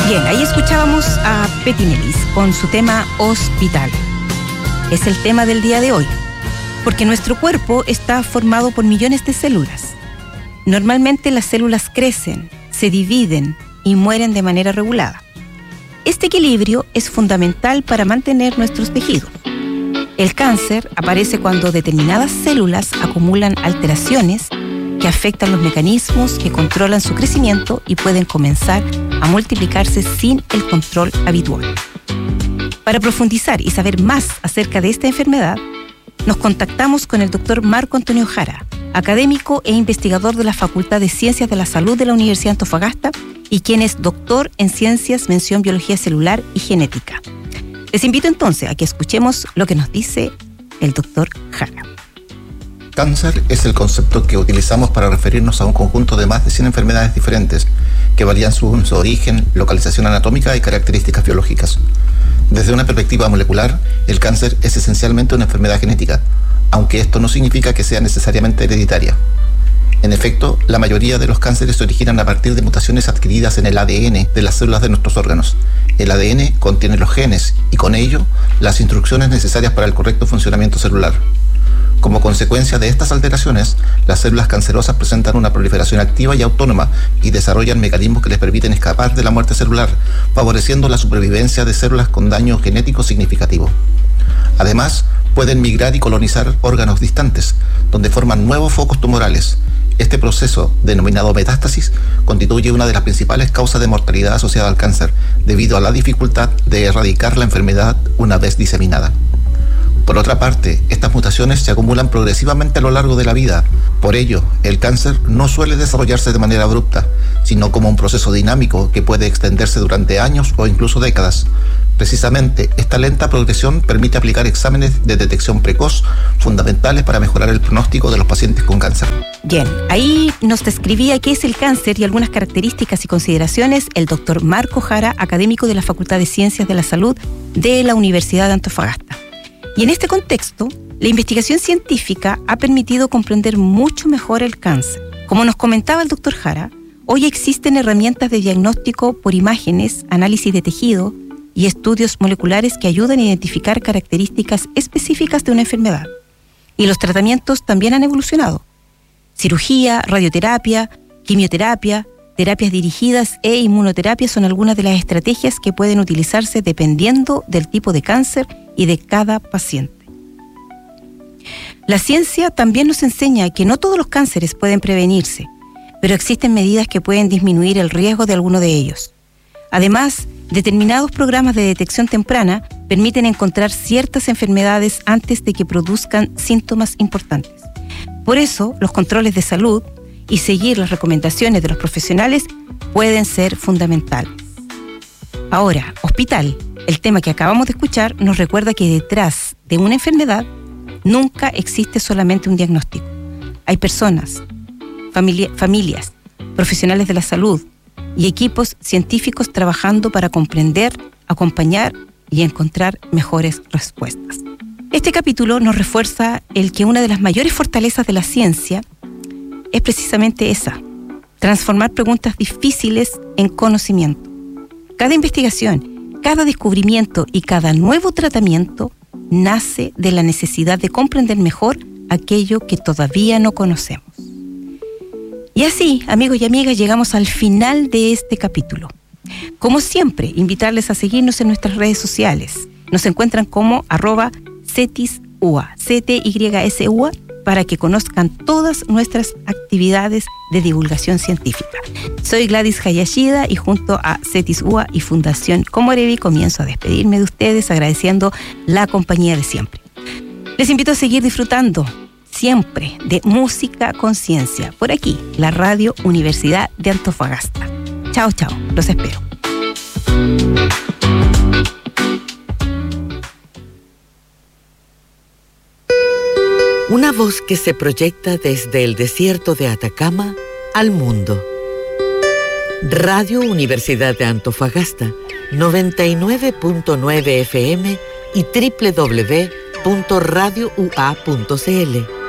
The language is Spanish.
Bien, ahí escuchábamos a Petimelis con su tema Hospital. Es el tema del día de hoy, porque nuestro cuerpo está formado por millones de células. Normalmente las células crecen, se dividen y mueren de manera regulada. Este equilibrio es fundamental para mantener nuestros tejidos. El cáncer aparece cuando determinadas células acumulan alteraciones que afectan los mecanismos que controlan su crecimiento y pueden comenzar a multiplicarse sin el control habitual. Para profundizar y saber más acerca de esta enfermedad, nos contactamos con el doctor Marco Antonio Jara, académico e investigador de la Facultad de Ciencias de la Salud de la Universidad de Antofagasta y quien es doctor en Ciencias, mención Biología Celular y Genética. Les invito entonces a que escuchemos lo que nos dice el doctor Jara. Cáncer es el concepto que utilizamos para referirnos a un conjunto de más de 100 enfermedades diferentes que varían su origen, localización anatómica y características biológicas. Desde una perspectiva molecular, el cáncer es esencialmente una enfermedad genética, aunque esto no significa que sea necesariamente hereditaria. En efecto, la mayoría de los cánceres se originan a partir de mutaciones adquiridas en el ADN de las células de nuestros órganos. El ADN contiene los genes y con ello las instrucciones necesarias para el correcto funcionamiento celular. Como consecuencia de estas alteraciones, las células cancerosas presentan una proliferación activa y autónoma y desarrollan mecanismos que les permiten escapar de la muerte celular, favoreciendo la supervivencia de células con daño genético significativo. Además, pueden migrar y colonizar órganos distantes, donde forman nuevos focos tumorales. Este proceso, denominado metástasis, constituye una de las principales causas de mortalidad asociada al cáncer, debido a la dificultad de erradicar la enfermedad una vez diseminada. Por otra parte, estas mutaciones se acumulan progresivamente a lo largo de la vida. Por ello, el cáncer no suele desarrollarse de manera abrupta, sino como un proceso dinámico que puede extenderse durante años o incluso décadas. Precisamente, esta lenta progresión permite aplicar exámenes de detección precoz fundamentales para mejorar el pronóstico de los pacientes con cáncer. Bien, ahí nos describía qué es el cáncer y algunas características y consideraciones el doctor Marco Jara, académico de la Facultad de Ciencias de la Salud de la Universidad de Antofagasta. Y en este contexto, la investigación científica ha permitido comprender mucho mejor el cáncer. Como nos comentaba el doctor Jara, hoy existen herramientas de diagnóstico por imágenes, análisis de tejido y estudios moleculares que ayudan a identificar características específicas de una enfermedad. Y los tratamientos también han evolucionado. Cirugía, radioterapia, quimioterapia, terapias dirigidas e inmunoterapia son algunas de las estrategias que pueden utilizarse dependiendo del tipo de cáncer y de cada paciente. La ciencia también nos enseña que no todos los cánceres pueden prevenirse, pero existen medidas que pueden disminuir el riesgo de alguno de ellos. Además, determinados programas de detección temprana permiten encontrar ciertas enfermedades antes de que produzcan síntomas importantes. Por eso, los controles de salud y seguir las recomendaciones de los profesionales pueden ser fundamentales. Ahora, hospital, el tema que acabamos de escuchar, nos recuerda que detrás de una enfermedad nunca existe solamente un diagnóstico. Hay personas, familias, profesionales de la salud y equipos científicos trabajando para comprender, acompañar y encontrar mejores respuestas. Este capítulo nos refuerza el que una de las mayores fortalezas de la ciencia es precisamente esa: transformar preguntas difíciles en conocimiento. Cada investigación, cada descubrimiento y cada nuevo tratamiento nace de la necesidad de comprender mejor aquello que todavía no conocemos. Y así, amigos y amigas, llegamos al final de este capítulo. Como siempre, invitarles a seguirnos en nuestras redes sociales. Nos encuentran como @CETISUA, CTYSUA, para que conozcan todas nuestras actividades de divulgación científica. Soy Gladys Hayashida y junto a CETISUA y Fundación Comorevi comienzo a despedirme de ustedes agradeciendo la compañía de siempre. Les invito a seguir disfrutando siempre de música con ciencia por aquí, la Radio Universidad de Antofagasta. Chao, chao, los espero. Una voz que se proyecta desde el desierto de Atacama al mundo. Radio Universidad de Antofagasta, 99.9 FM y www.radioua.cl.